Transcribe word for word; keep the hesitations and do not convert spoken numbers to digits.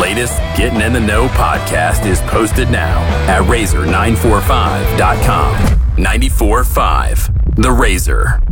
latest Getting in the Know podcast is posted now at razor nine four five dot com. nine four five The Razor.